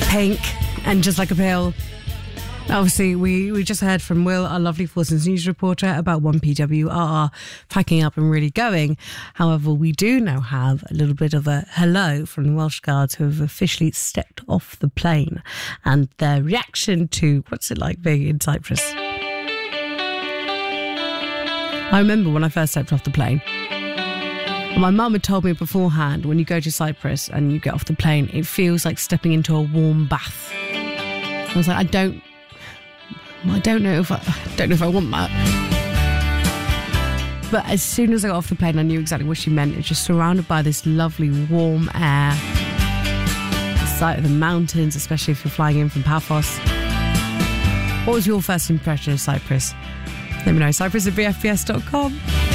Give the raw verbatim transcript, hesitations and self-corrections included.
Pink and Just Like a Pill. Obviously, we, we just heard from Will, our lovely Forces News reporter, about one P W R R packing up and really going. However, we do now have a little bit of a hello from the Welsh Guards who have officially stepped off the plane and their reaction to what's it like being in Cyprus. I remember when I first stepped off the plane. My mum had told me beforehand, when you go to Cyprus and you get off the plane, it feels like stepping into a warm bath. I was like, I don't, I don't know if I, I don't know if I want that. But as soon as I got off the plane, I knew exactly what she meant. It was just surrounded by this lovely warm air, the sight of the mountains, especially if you're flying in from Paphos. What was your first impression of Cyprus? Let me know. Cyprus at b f b s dot com.